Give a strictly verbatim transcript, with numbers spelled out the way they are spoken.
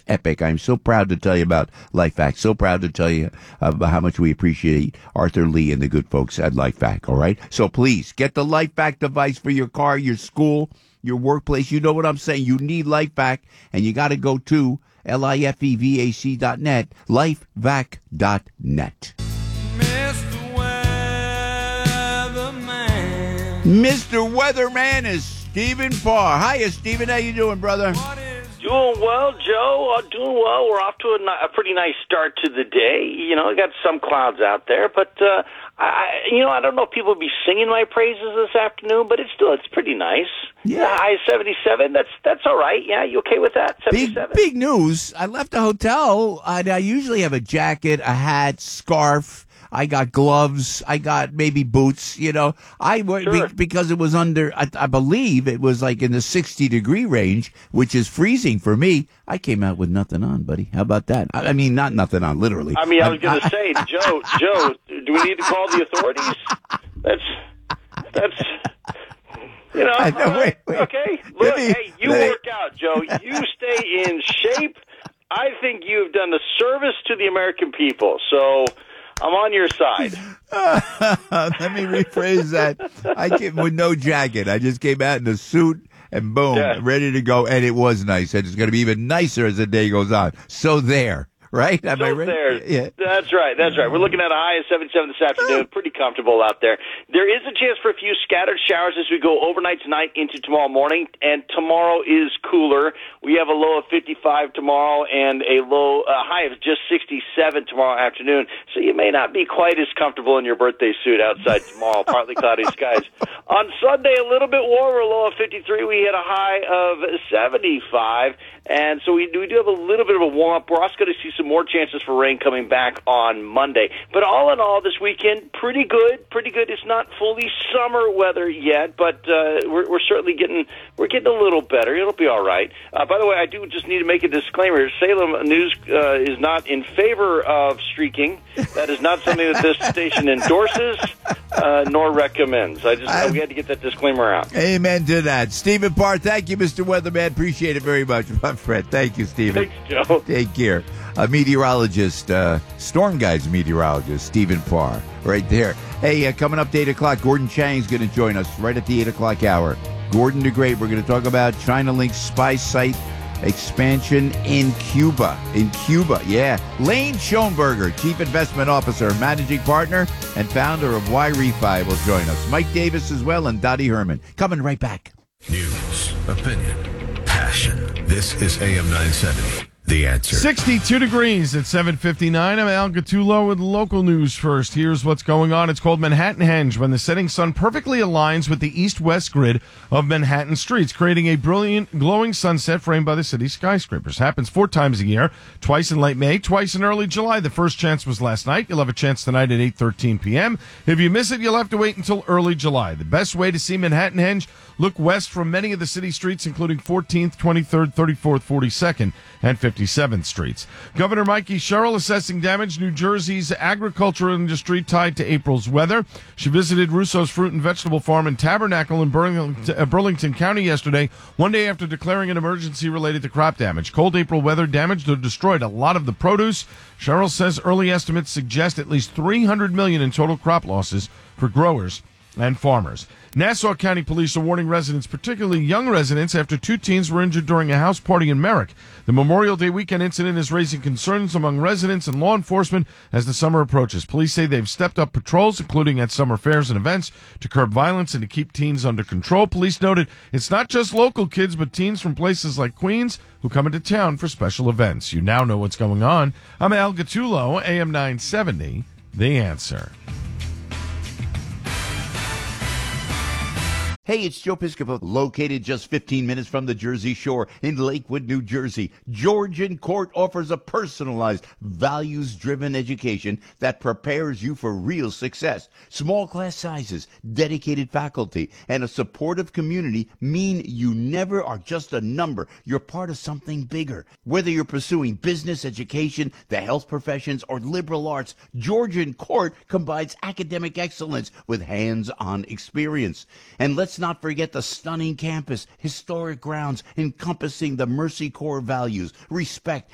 epic. I'm so proud to tell you about LifeVac. So proud to tell you about how much we appreciate Arthur Lee and the good folks at LifeVac, all right? So please, get the LifeVac device for your car, your school, your workplace. You know what I'm saying. You need LifeVac, and you got to go to L I F E V A C dot net, lifevac dot net. Mister Weatherman. Mister Weatherman is Stephen Parr. Hiya, Stephen. How you doing, brother? Doing well, Joe. Uh, doing well. We're off to a, ni- a pretty nice start to the day. You know, we got some clouds out there, but uh, I, you know, I don't know if people will be singing my praises this afternoon, but it's still it's pretty nice. Yeah. The high is seventy-seven. That's that's all right. Yeah, you okay with that? Big, seventy-seven. big news. I left the hotel. I, I usually have a jacket, a hat, scarf. I got gloves. I got maybe boots. You know, I Sure. be, because it was under. I, I believe it was like in the sixty degree range, which is freezing for me. I came out with nothing on, buddy. How about that? I, I mean, not nothing on, literally. I mean, I was going to say, Joe, Joe, do we need to call the authorities? That's that's. You know, I know, all right, wait, wait. okay. Let Look, me- hey, you let me- work out, Joe. You stay in shape. I think you've done a service to the American people, so I'm on your side. Let me rephrase that. I came with no jacket. I just came out in a suit and boom, Yeah. ready to go. And it was nice. And it's going to be even nicer as the day goes on. So there, right? Am I So right? there. Yeah. That's right. That's right. We're looking at a high of seventy-seven this afternoon. Pretty comfortable out there. There is a chance for a few scattered showers as we go overnight tonight into tomorrow morning. And tomorrow is cooler. We have a low of fifty-five tomorrow and a low uh, high of just sixty-seven tomorrow afternoon. So you may not be quite as comfortable in your birthday suit outside tomorrow. Partly cloudy skies. On Sunday, a little bit warmer, a low of fifty-three. We hit a high of seventy-five. And so we do, we do have a little bit of a warm-up. We're also going to see some more chances for rain coming back on Monday. But all in all, this weekend, pretty good, pretty good. It's not fully summer weather yet, but uh, we're, we're certainly getting we're getting a little better. It'll be all right. Uh, by the way, I do just need to make a disclaimer. Salem News uh, is not in favor of streaking. That is not something that this station endorses uh, nor recommends. I just uh, we had to get that disclaimer out. Amen to that. Stephen Parr, thank you, Mister Weatherman. Appreciate it very much, my friend. Thank you, Stephen. Thanks, Joe. Take care. A meteorologist, uh, Storm Guys meteorologist, Stephen Parr, right there. Hey, uh, coming up to eight o'clock, Gordon Chang's going to join us right at the eight o'clock hour. Gordon the Great, we're going to talk about China Link's spy site expansion in Cuba. In Cuba, yeah. Lane Schoenberger, Chief Investment Officer, Managing Partner, and founder of Y Refi will join us. Mike Davis as well, and Dottie Herman. Coming right back. News, opinion, passion. This is A M nine seventy. The Answer. sixty-two degrees at seven fifty-nine. I'm Al Gattulo with local news first. Here's what's going on. It's called Manhattan Henge, when the setting sun perfectly aligns with the east-west grid of Manhattan streets, creating a brilliant, glowing sunset framed by the city's skyscrapers. Happens four times a year, twice in late May, twice in early July. The first chance was last night. You'll have a chance tonight at eight thirteen p.m. If you miss it, you'll have to wait until early July. The best way to see Manhattan Henge, look west from many of the city streets, including fourteenth, twenty-third, thirty-fourth, forty-second, and fifty-seventh streets. Governor Mikey Sherrill assessing damage New Jersey's agricultural industry tied to April's weather. She visited Russo's Fruit and Vegetable Farm in Tabernacle in Burlington, uh, Burlington County yesterday, one day after declaring an emergency related to crop damage. Cold April weather damaged or destroyed a lot of the produce. Sherrill says early estimates suggest at least three hundred million dollars in total crop losses for growers and farmers. Nassau County Police are warning residents, particularly young residents, after two teens were injured during a house party in Merrick. The Memorial Day weekend incident is raising concerns among residents and law enforcement as the summer approaches. Police say they've stepped up patrols, including at summer fairs and events, to curb violence and to keep teens under control. Police noted it's not just local kids, but teens from places like Queens who come into town for special events. You now know what's going on. I'm Al Gattulo, A M nine seventy, The Answer. Hey, it's Joe Piscopo, located just fifteen minutes from the Jersey Shore in Lakewood, New Jersey. Georgian Court offers a personalized, values-driven education that prepares you for real success. Small class sizes, dedicated faculty, and a supportive community mean you never are just a number. You're part of something bigger. Whether you're pursuing business, education, the health professions, or liberal arts, Georgian Court combines academic excellence with hands-on experience. And let's not forget the stunning campus, historic grounds encompassing the Mercy Corps values, respect,